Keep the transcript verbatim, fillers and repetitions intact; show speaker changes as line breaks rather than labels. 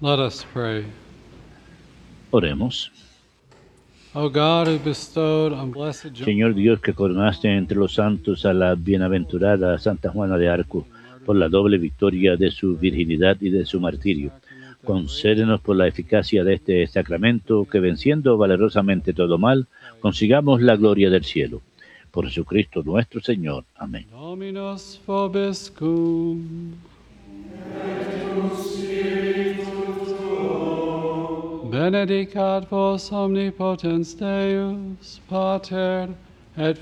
Let us pray.
Oremos.
O God, who bestowed on blessed Joan
Señor Dios, que coronaste entre los santos a la bienaventurada Santa Juana de Arco por la doble victoria de su virginidad y de su martirio, concédenos por la eficacia de este sacramento que, venciendo valerosamente todo mal, consigamos la gloria del cielo. Por Jesucristo nuestro Señor. Amén.
Dominus vobiscum. Benedicat vos omnipotens Deus, Pater